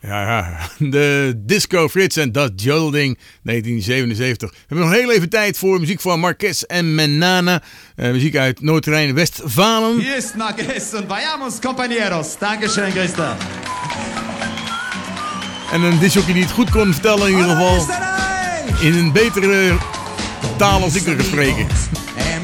Ja, de Disco Frits en Dat Joding 1977. We hebben nog heel even tijd voor muziek van Marquez en Menana. Muziek uit Noord-Rijn-Westfalen. Hier is Marquez en vayamos compañeros. Dankeschön, Christa. En een disjockey die het goed kon vertellen in ieder geval. In een betere taal als ik er gesproken.